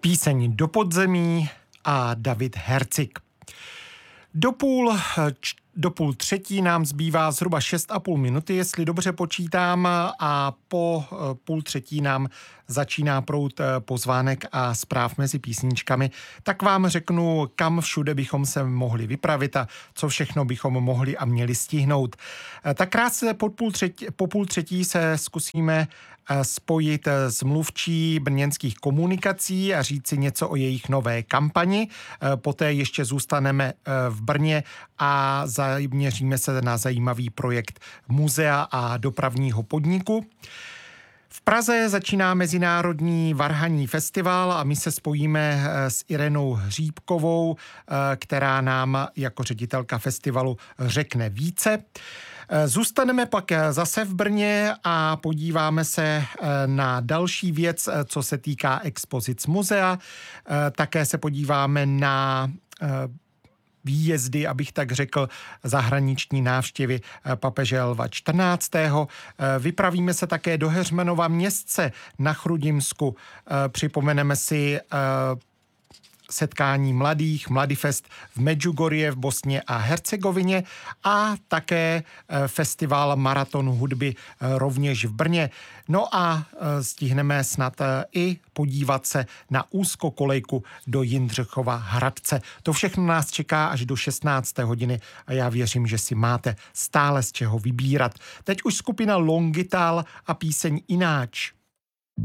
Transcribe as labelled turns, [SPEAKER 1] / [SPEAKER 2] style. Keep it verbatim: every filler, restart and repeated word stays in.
[SPEAKER 1] Píseň Do podzemí a David Hercik. Do půl, do půl třetí nám zbývá zhruba šest a půl minuty, jestli dobře počítám, a po půl třetí nám začíná proud pozvánek a zpráv mezi písničkami. Tak vám řeknu, kam všude bychom se mohli vypravit a co všechno bychom mohli a měli stihnout. Tak krátce po půl třetí, po půl třetí se zkusíme spojit s mluvčí brněnských komunikací a říct si něco o jejich nové kampani. Poté ještě zůstaneme v Brně a zaměříme se na zajímavý projekt muzea a dopravního podniku. V Praze začíná Mezinárodní varhanní festival a my se spojíme s Irenou Hříbkovou, která nám jako ředitelka festivalu řekne více. Zůstaneme pak zase v Brně a podíváme se na další věc, co se týká expozic muzea. Také se podíváme na výjezdy, abych tak řekl, zahraniční návštěvy papeže Lva čtrnáctého. Vypravíme se také do Heřmanova Městce na Chrudimsku. Připomeneme si setkání mladých, Mladifest v Medjugorje v Bosně a Hercegovině a také festival Maraton hudby rovněž v Brně. No a stihneme snad i podívat se na úzkokolejku do Jindřichova Hradce. To všechno nás čeká až do šestnácté hodiny a já věřím, že si máte stále z čeho vybírat. Teď už skupina Longital a píseň Ináč.